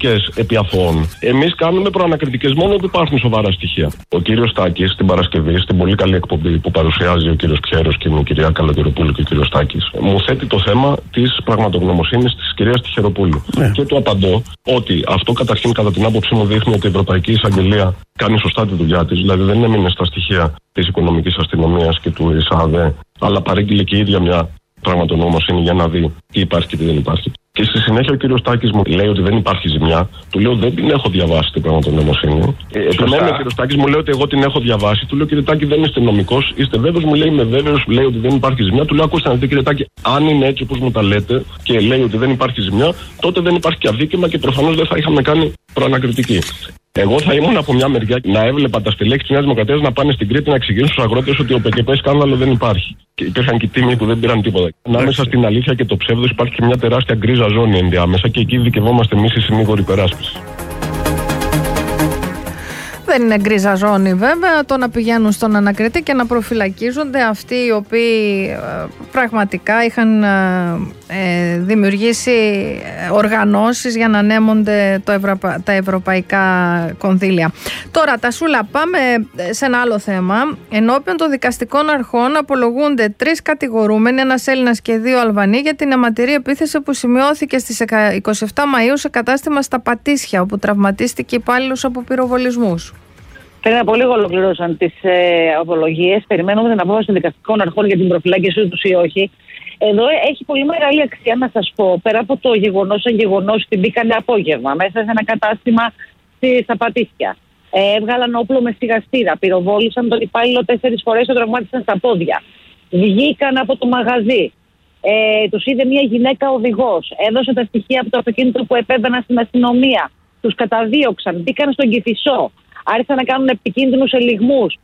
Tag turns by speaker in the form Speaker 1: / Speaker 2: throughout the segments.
Speaker 1: προανακριτικές επί αθώων. Εμείς κάνουμε προανακριτικές μόνο που υπάρχουν σοβαρά στοιχεία. Ο κύριος Τάκης την Παρασκευή, στην πολύ καλή εκπομπή που παρουσιάζει ο κύριος Πιέρος και η κυρία Καλατεροπούλου και ο κύριος Τάκης, μου θέτει το θέμα της πραγματογνωμοσύνης της κυρίας Τυχεροπούλου. Και του απαντώ ότι αυτό καταρχήν κατά την άποψή μου δείχνει ότι η Ευρωπαϊκή Εισαγγελία κάνει σωστά τη δουλειά της, δηλαδή δεν έμεινε στα στοιχεία της οικονομικής αστυνομίας και του ΙΣΑΔΕ, αλλά παρήγγειλε και η ίδια μια πραγματογνωμοσύνη για να δει τι υπάρχει και τι δεν υπάρχει. Και στη συνέχεια ο κύριος Τάκης μου λέει ότι δεν υπάρχει ζημιά. Του λέω δεν την έχω διαβάσει την πραγματογνωμοσύνη. Επιμένει ο κύριος Τάκης, μου λέει ότι εγώ την έχω διαβάσει. Του λέω κύριε Τάκη, δεν είστε νομικός, είστε βέβαιος? Μου λέει είμαι βέβαιος, λέει ότι δεν υπάρχει ζημιά. Του λέω ακούστε να δείτε κύριε Τάκη, αν είναι έτσι όπως μου τα λέτε και λέει ότι δεν υπάρχει ζημιά, τότε δεν υπάρχει και αδίκημα και προφανώς δεν θα είχαμε κάνει προανακριτική. Εγώ θα ήμουν από μια μεριά να έβλεπα τα στελέχη της Νέας Δημοκρατίας να πάνε στην Κρήτη να εξηγήσουν στους αγρότες ότι ο ΠΚΠ σκάνδαλο δεν υπάρχει. Και υπήρχαν και τίμοι που δεν πήραν τίποτα. Ανάμεσα στην αλήθεια και το ψεύδος υπάρχει και μια τεράστια γκρίζα ζώνη ενδιάμεσα και εκεί δικαιωόμαστε εμείς οι συνήγοροι υπεράσπισης.
Speaker 2: Δεν είναι γκρίζα ζώνη βέβαια το να πηγαίνουν στον ανακριτή και να προφυλακίζονται αυτοί οι οποίοι πραγματικά είχαν δημιουργήσει οργανώσεις για να ανέμονται τα ευρωπαϊκά κονδύλια. Τώρα Τασούλα, πάμε σε ένα άλλο θέμα. Ενώπιον των δικαστικών αρχών απολογούνται 3 κατηγορούμενοι, ένας Έλληνας και 2 Αλβανοί, για την αιματηρή επίθεση που σημειώθηκε στις 27 Μαΐου σε κατάστημα στα Πατήσια, όπου τραυματίστηκε υπάλληλος από πυροβολισμούς.
Speaker 3: Πριν από λίγο ολοκληρώσαν τις απολογίες. Περιμένουμε την απόφαση των δικαστικών αρχών για την προφυλάκησή τους ή όχι. Εδώ έχει πολύ μεγάλη αξία να σας πω, πέρα από το γεγονός ότι μπήκανε απόγευμα μέσα σε ένα κατάστημα στα Πατήσια. Έβγαλαν όπλο με σιγαστήρα, πυροβόλησαν τον υπάλληλο 4 φορές, τον τραυμάτισαν στα πόδια. Βγήκαν από το μαγαζί. Τους είδε μια γυναίκα οδηγός. Έδωσε τα στοιχεία από το αυτοκίνητο που επέβαιναν στην αστυνομία. Τους καταδίωξαν, μπήκαν στον Κηφισό. Άρχισαν να κάνουν επικίνδυνους ελιγμούς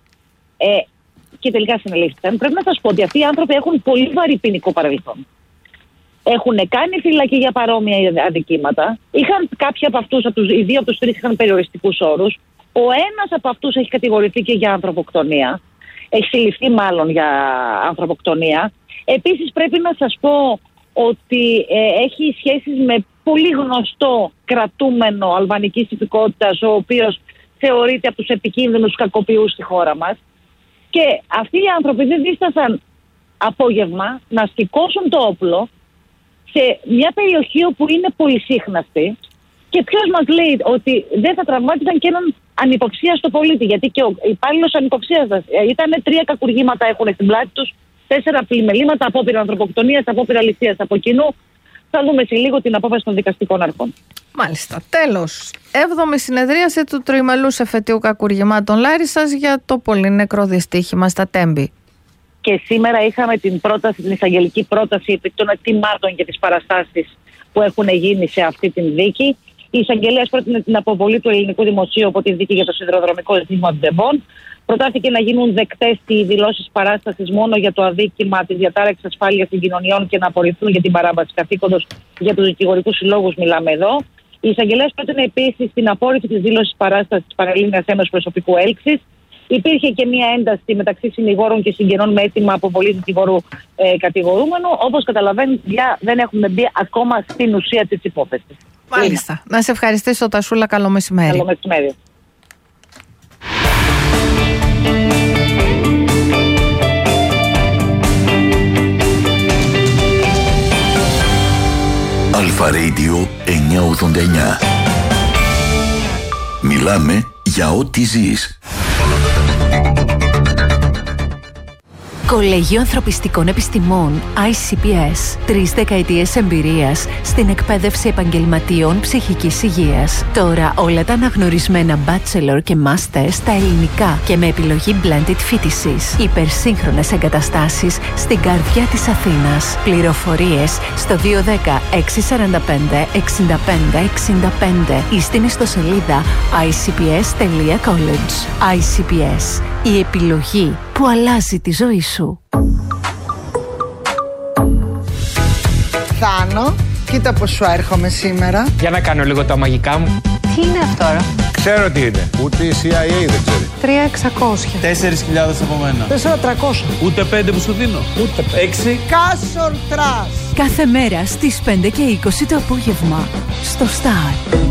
Speaker 3: και τελικά συνελήφθηκαν. Πρέπει να σας πω ότι αυτοί οι άνθρωποι έχουν πολύ βαρύ ποινικό παρελθόν. Έχουν κάνει φυλακή για παρόμοια αδικήματα. Είχαν κάποιοι από αυτούς, οι 2 από τους 3 είχαν περιοριστικούς όρους. Ο ένας από αυτούς έχει κατηγορηθεί και για ανθρωποκτονία. Έχει συλληφθεί μάλλον για ανθρωποκτονία. Επίσης πρέπει να σας πω ότι έχει σχέσεις με πολύ γνωστό κρατούμενο αλβανικής υπηκότητας, ο οποίος θεωρείται από τους επικίνδυνους κακοποιούς στη χώρα μας. Και αυτοί οι άνθρωποι δεν δίστασαν απόγευμα να σηκώσουν το όπλο σε μια περιοχή όπου είναι πολυσύχναστη. Και ποιος μας λέει ότι δεν θα τραυμάτισαν και έναν ανυποψίαστο πολίτη? Γιατί και ο υπάλληλος ανυποψίαστος ήταν 3 κακουργήματα έχουν στην πλάτη τους, 4 πλημελήματα, απόπειρα ανθρωποκτονίας, απόπειρα ληστείας από κοινού. Θα δούμε σε λίγο την απόφαση των δικαστικών αρχών.
Speaker 2: Μάλιστα. Τέλος. 7η συνεδρίαση του τροιμελούς εφετείου κακουργημάτων Λάρισσας για το πολύ νεκρό δυστύχημα στα Τέμπη.
Speaker 3: Και σήμερα είχαμε την εισαγγελική πρόταση επί των αιτημάτων και τις παραστάσεις που έχουν γίνει σε αυτή την δίκη. Η εισαγγελέας πρότεινε την αποβολή του ελληνικού δημοσίου από τη δίκη για το σιδηροδρομικό δυστύχημα του Ντεμπόν. Προτάθηκε να γίνουν δεκτές οι δηλώσεις παράστασης μόνο για το αδίκημα της διατάραξης ασφάλειας συγκοινωνιών και να απορριφθούν για την παράβαση καθήκοντος για τους δικηγορικούς συλλόγους. Μιλάμε εδώ. Η εισαγγελέας πρότεινε επίσης την απόρριψη της δήλωσης παράστασης της Πανελλήνιας Ένωσης Προσωπικού Έλξης. Υπήρχε και μία ένταση μεταξύ συνηγόρων και συγγενών με αίτημα αποβολή δικηγόρου κατηγορούμενου. Όπως καταλαβαίνετε, δεν έχουμε μπει ακόμα στην ουσία της υπόθεσης.
Speaker 2: Μάλιστα. Να σε ευχαριστήσω, Τασούλα. Καλό μεσημέρι.
Speaker 3: Καλό μεσημέρι.
Speaker 4: Αλφα Radio 989. Μιλάμε για ό,τι ζεις.
Speaker 5: Κολέγιο Ανθρωπιστικών Επιστημών ICPS. 3 δεκαετίες εμπειρίας στην εκπαίδευση επαγγελματιών ψυχικής υγείας. Τώρα όλα τα αναγνωρισμένα bachelor και master στα ελληνικά και με επιλογή blended φοιτησης. Υπερσύγχρονες εγκαταστάσεις στην καρδιά της Αθήνας. Πληροφορίες στο 210 645 65 65 ή στην ιστοσελίδα icps.college. ICPS. Η επιλογή που αλλάζει τη ζωή σου.
Speaker 6: Θάνο, κοίτα πως σου έρχομαι σήμερα.
Speaker 7: Για να κάνω λίγο τα μαγικά μου.
Speaker 8: Τι είναι αυτό τώρα?
Speaker 9: Ξέρω τι είναι. Ούτε η CIA δεν ξέρει.
Speaker 8: 3.600.
Speaker 9: 4.000 από μένα.
Speaker 6: 4.300.
Speaker 9: Ούτε 5 που σου δίνω. Ούτε 6.
Speaker 6: Κάσορ τρας.
Speaker 5: Κάθε μέρα στις 5 και 20 το απόγευμα στο Star.